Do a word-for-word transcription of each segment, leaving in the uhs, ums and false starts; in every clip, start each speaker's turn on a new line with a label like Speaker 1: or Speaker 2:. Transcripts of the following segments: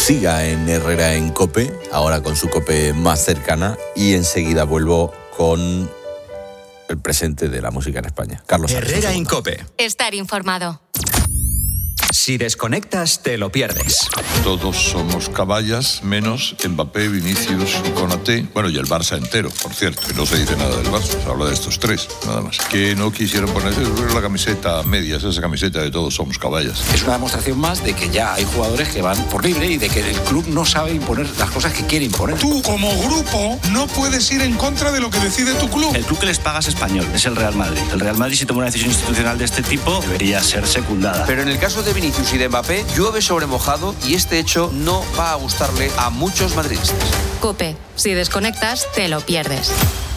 Speaker 1: Siga en Herrera en COPE, ahora con su COPE más cercana, y enseguida vuelvo con el presente de la música en España. Carlos
Speaker 2: Herrera en COPE.
Speaker 3: Estar informado.
Speaker 2: Si desconectas, te lo pierdes.
Speaker 4: Todos somos caballas, menos Mbappé, Vinicius y Konaté. Bueno, y el Barça entero, por cierto. Que no se dice nada del Barça, se habla de estos tres, nada más. Que no quisieron ponerse la camiseta a medias, esa camiseta de todos somos caballas.
Speaker 5: Es una demostración más de que ya hay jugadores que van por libre y de que el club no sabe imponer las cosas que quiere imponer.
Speaker 6: Tú, como grupo, no puedes ir en contra de lo que decide tu club.
Speaker 7: El club que les paga es español, es el Real Madrid. El Real Madrid, si toma una decisión institucional de este tipo, debería ser secundada.
Speaker 8: Pero en el caso de Vinicius y de Mbappé, llueve sobre mojado y este hecho no va a gustarle a muchos madridistas.
Speaker 3: COPE. Si desconectas, te lo pierdes.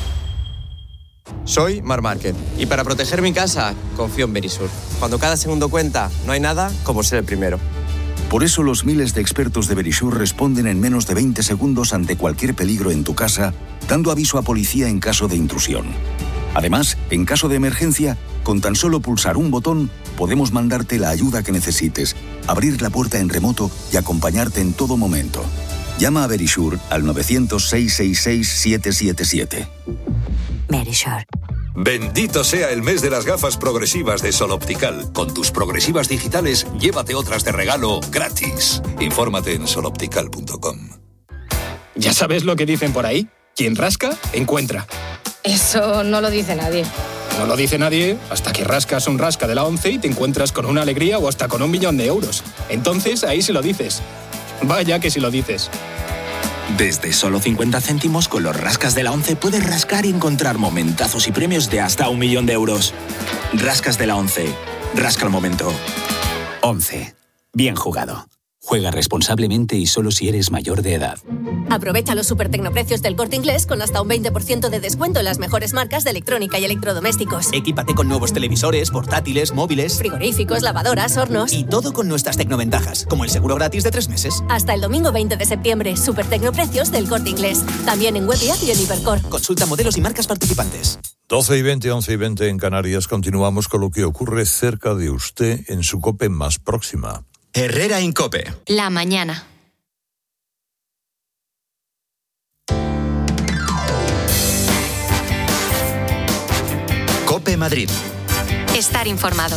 Speaker 9: Soy Mar Márquez y para proteger mi casa confío en Verisur. Cuando cada segundo cuenta, no hay nada como ser el primero.
Speaker 10: Por eso los miles de expertos de Verisur responden en menos de veinte segundos ante cualquier peligro en tu casa, dando aviso a policía en caso de intrusión. Además, en caso de emergencia, con tan solo pulsar un botón, podemos mandarte la ayuda que necesites, abrir la puerta en remoto y acompañarte en todo momento. Llama a Verisur al nueve cero cero, seis seis seis, siete siete siete.
Speaker 3: Verisur.
Speaker 11: Bendito sea el mes de las gafas progresivas de Sol Optical. Con tus progresivas digitales, llévate otras de regalo gratis. Infórmate en sol optical punto com.
Speaker 12: ¿Ya sabes lo que dicen por ahí? Quien rasca, encuentra.
Speaker 13: Eso no lo dice nadie.
Speaker 12: No lo dice nadie hasta que rascas un rasca de la ONCE y te encuentras con una alegría o hasta con un millón de euros. Entonces, ahí sí lo dices. Vaya que sí lo dices.
Speaker 2: Desde solo cincuenta céntimos con los rascas de la ONCE puedes rascar y encontrar momentazos y premios de hasta un millón de euros. Rascas de la ONCE. Rasca el momento.
Speaker 14: ONCE. Bien jugado. Juega responsablemente y solo si eres mayor de edad.
Speaker 15: Aprovecha los super tecnoprecios del Corte Inglés con hasta un veinte por ciento de descuento en las mejores marcas de electrónica y electrodomésticos.
Speaker 16: Equípate con nuevos televisores, portátiles, móviles,
Speaker 15: frigoríficos, lavadoras, hornos.
Speaker 16: Y todo con nuestras tecnoventajas, como el seguro gratis de tres meses.
Speaker 15: Hasta el domingo veinte de septiembre, super tecnoprecios del Corte Inglés. También en web y app y en Hipercor.
Speaker 16: Consulta modelos y marcas participantes.
Speaker 4: doce y veinte, once y veinte en Canarias. Continuamos con lo que ocurre cerca de usted en su COPE más próxima.
Speaker 2: Herrera en COPE.
Speaker 3: La mañana.
Speaker 2: COPE Madrid.
Speaker 3: Estar informado.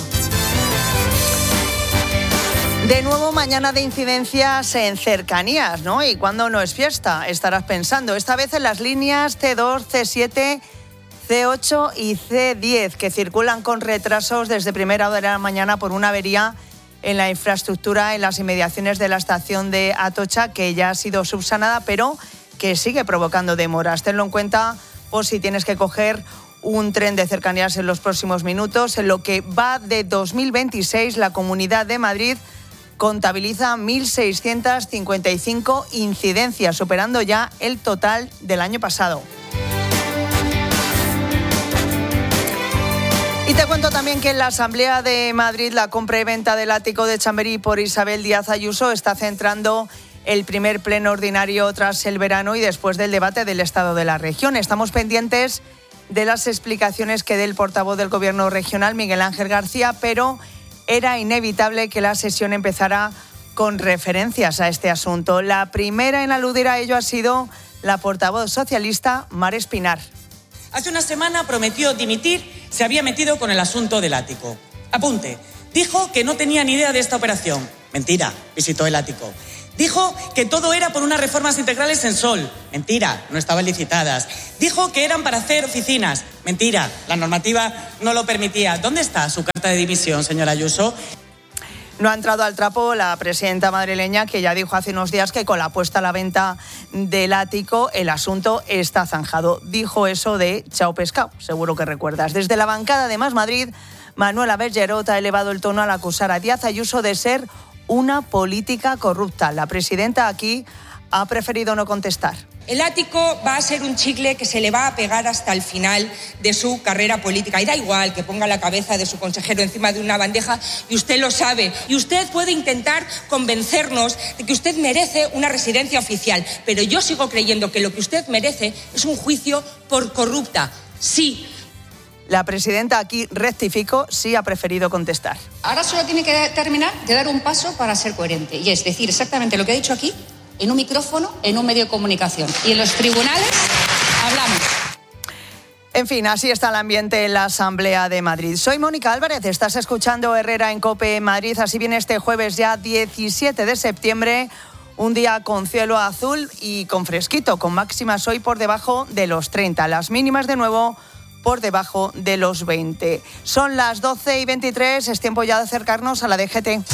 Speaker 17: De nuevo mañana de incidencias en cercanías, ¿no? Y cuando no es fiesta, estarás pensando. Esta vez en las líneas ce dos, ce siete, ce ocho y ce diez, que circulan con retrasos desde primera hora de la mañana por una avería en la infraestructura en las inmediaciones de la estación de Atocha, que ya ha sido subsanada, pero que sigue provocando demoras. Tenlo en cuenta por si tienes que coger un tren de cercanías en los próximos minutos. En lo que va de dos mil veintiséis, la Comunidad de Madrid contabiliza mil seiscientas cincuenta y cinco incidencias, superando ya el total del año pasado. Y te cuento también que en la Asamblea de Madrid la compra y venta del ático de Chamberí por Isabel Díaz Ayuso está centrando el primer pleno ordinario tras el verano y después del debate del estado de la región. Estamos pendientes de las explicaciones que dé el portavoz del Gobierno regional, Miguel Ángel García, pero era inevitable que la sesión empezara con referencias a este asunto. La primera en aludir a ello ha sido la portavoz socialista, Mar Espinar.
Speaker 18: Hace una semana prometió dimitir, se había metido con el asunto del ático. Apunte, dijo que no tenía ni idea de esta operación. Mentira, visitó el ático. Dijo que todo era por unas reformas integrales en Sol. Mentira, no estaban licitadas. Dijo que eran para hacer oficinas. Mentira, la normativa no lo permitía. ¿Dónde está su carta de dimisión, señora Ayuso?
Speaker 17: No ha entrado al trapo la presidenta madrileña, que ya dijo hace unos días que con la puesta a la venta del ático el asunto está zanjado. Dijo eso de chao pescado, seguro que recuerdas. Desde la bancada de Más Madrid, Manuela Bergerot ha elevado el tono al acusar a Díaz Ayuso de ser una política corrupta. La presidenta aquí ha preferido no contestar.
Speaker 19: El ático va a ser un chicle que se le va a pegar hasta el final de su carrera política. Y da igual que ponga la cabeza de su consejero encima de una bandeja, y usted lo sabe. Y usted puede intentar convencernos de que usted merece una residencia oficial. Pero yo sigo creyendo que lo que usted merece es un juicio por corrupta. Sí,
Speaker 17: La presidenta aquí, rectificó, sí ha preferido contestar.
Speaker 20: Ahora solo tiene que terminar de dar un paso para ser coherente, y es decir exactamente lo que ha dicho aquí, en un micrófono, en un medio de comunicación. Y en los tribunales hablamos.
Speaker 17: En fin, así está el ambiente en la Asamblea de Madrid. Soy Mónica Álvarez, estás escuchando Herrera en COPE Madrid. Así viene este jueves ya diecisiete de septiembre, un día con cielo azul y con fresquito, con máximas hoy por debajo de los treinta. Las mínimas de nuevo por debajo de los veinte. Son las doce y veintitrés, es tiempo ya de acercarnos a la D G T.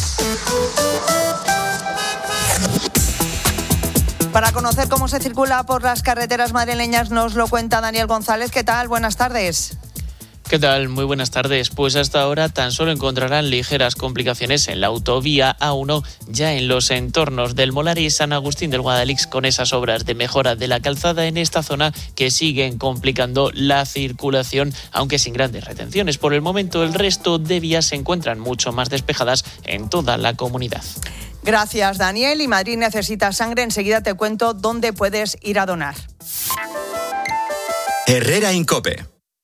Speaker 17: Para conocer cómo se circula por las carreteras madrileñas nos lo cuenta Daniel González. ¿Qué tal? Buenas tardes.
Speaker 21: ¿Qué tal? Muy buenas tardes. Pues hasta ahora tan solo encontrarán ligeras complicaciones en la autovía A uno, ya en los entornos del Molar y San Agustín del Guadalix, con esas obras de mejora de la calzada en esta zona que siguen complicando la circulación, aunque sin grandes retenciones. Por el momento, el resto de vías se encuentran mucho más despejadas en toda la comunidad.
Speaker 17: Gracias, Daniel. Y Madrid necesita sangre. Enseguida te cuento dónde puedes ir a donar.
Speaker 22: Herrera en COPE.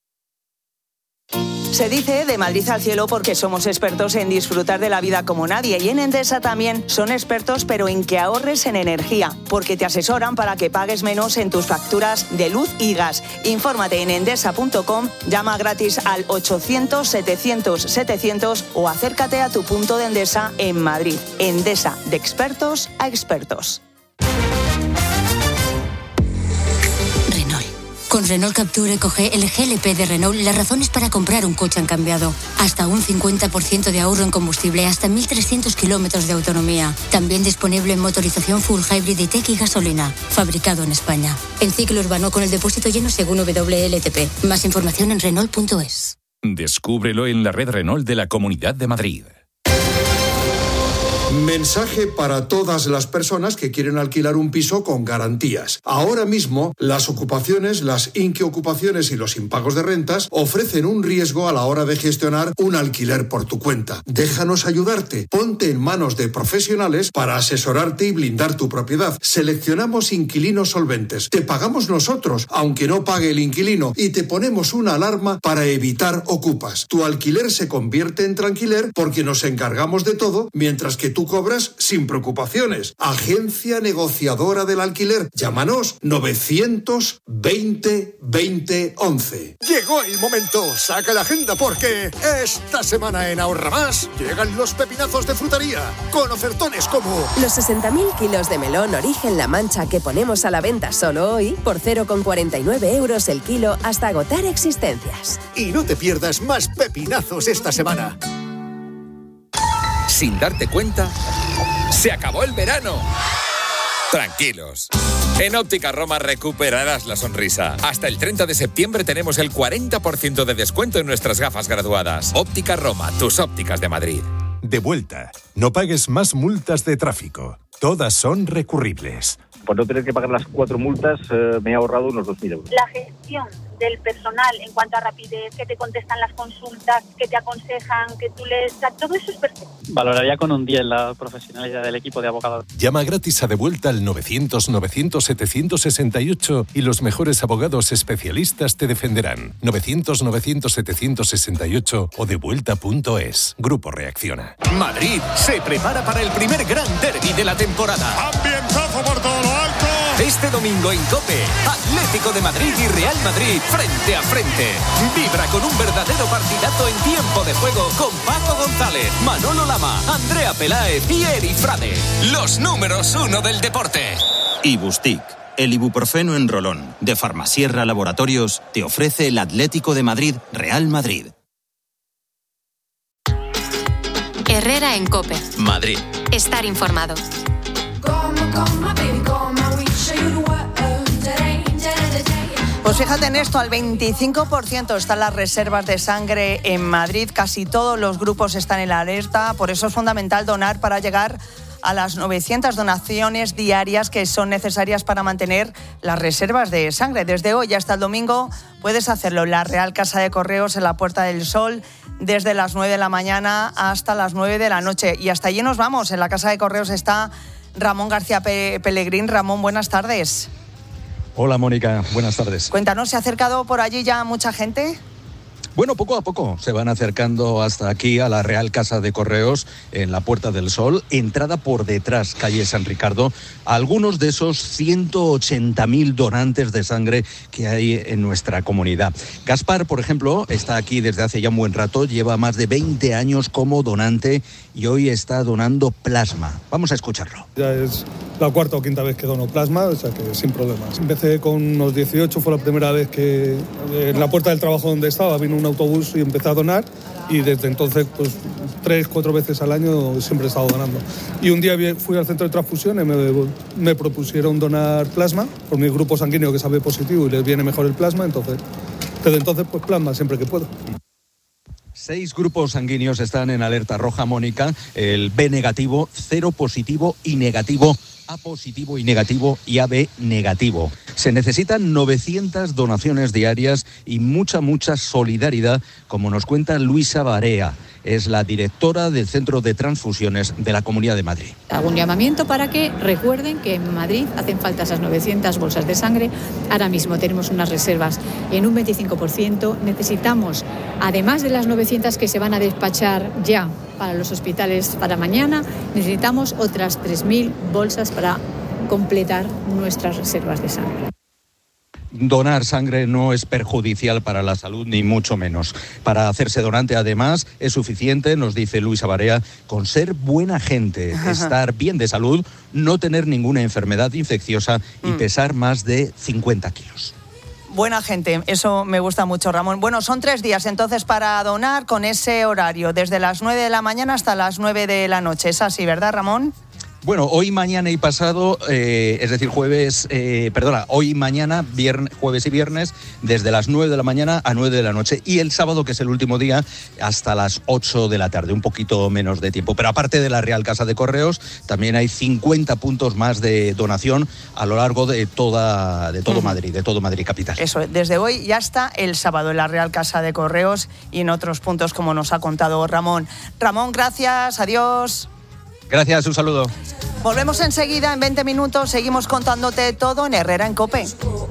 Speaker 17: Se dice de Madrid al cielo porque somos expertos en disfrutar de la vida como nadie, y en Endesa también son expertos, pero en que ahorres en energía, porque te asesoran para que pagues menos en tus facturas de luz y gas. Infórmate en endesa punto com, llama gratis al ochocientos setecientos setecientos o acércate a tu punto de Endesa en Madrid. Endesa, de expertos a expertos.
Speaker 23: Con Renault Capture coge el G L P de Renault las razones para comprar un coche han cambiado. Hasta un cincuenta por ciento de ahorro en combustible, hasta mil trescientos kilómetros de autonomía. También disponible en motorización full hybrid y tech y gasolina. Fabricado en España. En ciclo urbano con el depósito lleno según W L T P. Más información en Renault punto es.
Speaker 24: Descúbrelo en la red Renault de la Comunidad de Madrid.
Speaker 25: Mensaje para todas las personas que quieren alquilar un piso con garantías. Ahora mismo, las ocupaciones, las inquiocupaciones y los impagos de rentas ofrecen un riesgo a la hora de gestionar un alquiler por tu cuenta. Déjanos ayudarte. Ponte en manos de profesionales para asesorarte y blindar tu propiedad. Seleccionamos inquilinos solventes. Te pagamos nosotros, aunque no pague el inquilino, y te ponemos una alarma para evitar ocupas. Tu alquiler se convierte en tranquiler porque nos encargamos de todo, mientras que tú cobras sin preocupaciones. Agencia negociadora del alquiler. Llámanos novecientos veinte veinte once.
Speaker 26: Llegó el momento. Saca la agenda porque esta semana en Ahorra Más llegan los pepinazos de frutería con ofertones como
Speaker 27: los sesenta mil kilos de melón Origen La Mancha que ponemos a la venta solo hoy por cero coma cuarenta y nueve euros el kilo hasta agotar existencias.
Speaker 26: Y no te pierdas más pepinazos esta semana.
Speaker 28: Sin darte cuenta, se acabó el verano. Tranquilos. En Óptica Roma recuperarás la sonrisa. Hasta el treinta de septiembre tenemos el cuarenta por ciento de descuento en nuestras gafas graduadas. Óptica Roma, tus ópticas de Madrid.
Speaker 29: De vuelta. No pagues más multas de tráfico. Todas son recurribles.
Speaker 30: Por no tener que pagar las cuatro multas, eh, me he ahorrado unos dos mil euros.
Speaker 31: La gestión del personal en cuanto a rapidez, que te contestan las consultas, que te aconsejan, que tú les... Todo eso es perfecto.
Speaker 32: Valoraría con un diez la profesionalidad del equipo de abogados.
Speaker 29: Llama gratis a De Vuelta al novecientos novecientos setecientos sesenta y ocho y los mejores abogados especialistas te defenderán. novecientos novecientos setecientos sesenta y ocho o devuelta punto es. Grupo Reacciona.
Speaker 22: Madrid se prepara para el primer gran derbi de la temporada.
Speaker 26: ¡Ambientazo por todo lo alto!
Speaker 22: Este domingo en COPE, Atlético de Madrid y Real Madrid frente a frente. Vibra con un verdadero partidazo en tiempo de juego con Paco González, Manolo Lama, Andrea Peláez y Eri Frade. Los números uno del deporte.
Speaker 33: Ibustic, el ibuprofeno en rolón de Farmasierra Laboratorios, te ofrece el Atlético de Madrid Real Madrid.
Speaker 3: Herrera en COPE.
Speaker 33: Madrid.
Speaker 3: Estar informado.
Speaker 17: Pues fíjate en esto, al veinticinco por ciento están las reservas de sangre en Madrid. Casi todos los grupos están en la alerta. Por eso es fundamental donar para llegar a las novecientas donaciones diarias que son necesarias para mantener las reservas de sangre. Desde hoy hasta el domingo puedes hacerlo en la Real Casa de Correos, en la Puerta del Sol, desde las nueve de la mañana hasta las nueve de la noche. Y hasta allí nos vamos. En la Casa de Correos está Ramón García Pellegrín. Ramón, buenas tardes.
Speaker 34: Hola, Mónica. Buenas tardes.
Speaker 17: Cuéntanos, ¿se ha acercado por allí ya mucha gente?
Speaker 1: Bueno, poco a poco se van acercando hasta aquí a la Real Casa de Correos en la Puerta del Sol, entrada por detrás, calle San Ricardo, algunos de esos ciento ochenta mil donantes de sangre que hay en nuestra comunidad. Gaspar, por ejemplo, está aquí desde hace ya un buen rato, lleva más de veinte años como donante y hoy está donando plasma. Vamos a escucharlo.
Speaker 5: Ya es la cuarta o quinta vez que dono plasma, o sea que sin problemas. Empecé con unos dieciocho, fue la primera vez que en la puerta del trabajo donde estaba vino un autobús y empecé a donar, y desde entonces pues tres, cuatro veces al año siempre he estado donando. Y un día fui al centro de transfusión y me, me propusieron donar plasma por mi grupo sanguíneo que sabe positivo y les viene mejor el plasma, entonces desde entonces pues plasma siempre que puedo.
Speaker 1: Seis grupos sanguíneos están en alerta roja, Mónica, el B negativo, cero positivo y negativo, A positivo y negativo y A B negativo. Se necesitan novecientas donaciones diarias y mucha, mucha solidaridad, como nos cuenta Luisa Barea. Es la directora del Centro de Transfusiones de la Comunidad de Madrid.
Speaker 6: Hago un llamamiento para que recuerden que en Madrid hacen falta esas novecientas bolsas de sangre. Ahora mismo tenemos unas reservas en un veinticinco por ciento. Necesitamos, además de las novecientas que se van a despachar ya para los hospitales para mañana, necesitamos otras tres mil bolsas para completar nuestras reservas de sangre.
Speaker 1: Donar sangre no es perjudicial para la salud, ni mucho menos. Para hacerse donante, además, es suficiente, nos dice Luisa Barea, con ser buena gente, Ajá. estar bien de salud, no tener ninguna enfermedad infecciosa y mm. pesar más de cincuenta kilos.
Speaker 17: Buena gente, eso me gusta mucho, Ramón. Bueno, son tres días entonces para donar con ese horario, desde las nueve de la mañana hasta las nueve de la noche. Es así, ¿verdad, Ramón?
Speaker 1: Bueno, hoy, mañana y pasado, eh, es decir, jueves, eh, perdona, hoy, mañana, viernes, jueves y viernes, desde las nueve de la mañana a nueve de la noche. Y el sábado, que es el último día, hasta las ocho de la tarde, un poquito menos de tiempo. Pero aparte de la Real Casa de Correos, también hay cincuenta puntos más de donación a lo largo de toda de todo uh-huh. Madrid, de todo Madrid capital.
Speaker 17: Eso, desde hoy y hasta el sábado en la Real Casa de Correos y en otros puntos, como nos ha contado Ramón. Ramón, gracias, adiós.
Speaker 1: Gracias, un saludo.
Speaker 17: Volvemos enseguida, en veinte minutos, seguimos contándote todo en Herrera en COPE.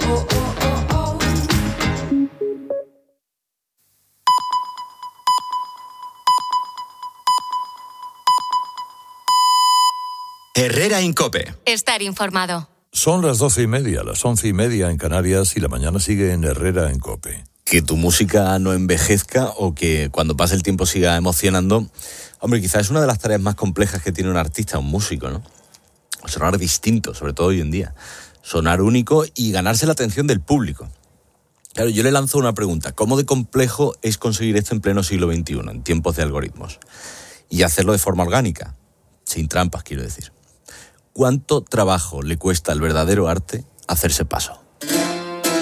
Speaker 22: Herrera en COPE.
Speaker 3: Estar informado.
Speaker 4: Son las doce y media, las once y media en Canarias y la mañana sigue en Herrera en COPE.
Speaker 7: Que tu música no envejezca o que cuando pase el tiempo siga emocionando. Hombre, quizás es una de las tareas más complejas que tiene un artista, un músico, ¿no? Sonar distinto, sobre todo hoy en día. Sonar único y ganarse la atención del público. Claro, yo le lanzo una pregunta. ¿Cómo de complejo es conseguir esto en pleno siglo veintiuno, en tiempos de algoritmos? Y hacerlo de forma orgánica, sin trampas, quiero decir. ¿Cuánto trabajo le cuesta al verdadero arte hacerse paso?